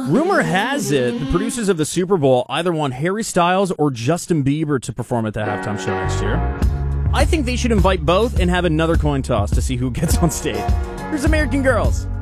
Rumor has it the producers of the Super Bowl either want Harry Styles or Justin Bieber to perform at the halftime show next year. I think they should invite both and have another coin toss to see who gets on stage. Here's American Girls.